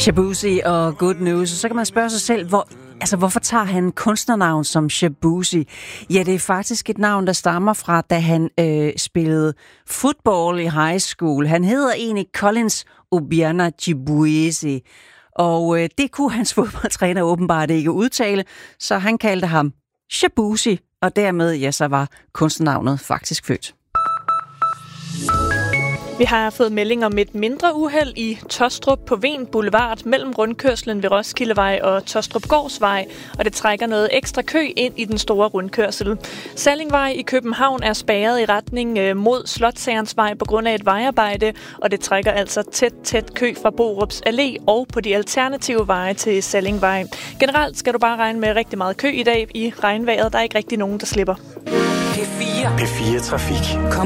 Shaboozey og Good News. Så kan man spørge sig selv, hvorfor tager han kunstnernavn som Shaboozey? Ja, det er faktisk et navn, der stammer fra, da han spillede football i high school. Han hedder egentlig Collins Obiana Chibueze, og det kunne hans fodboldtræner åbenbart ikke udtale, så han kaldte ham Shaboozey, og dermed så var kunstnernavnet faktisk født. Vi har fået melding om et mindre uheld i Tåstrup på Ven Boulevard mellem rundkørslen ved Roskildevej og Tåstrupgårdsvej, og det trækker noget ekstra kø ind i den store rundkørsel. Sallingvej i København er spærret i retning mod Slotsherrensvej på grund af et vejarbejde, og det trækker altså tæt kø fra Borups Allé og på de alternative veje til Sallingvej. Generelt skal du bare regne med rigtig meget kø i dag i regnvejret. Der er ikke rigtig nogen, der slipper. P4 Trafik. Kom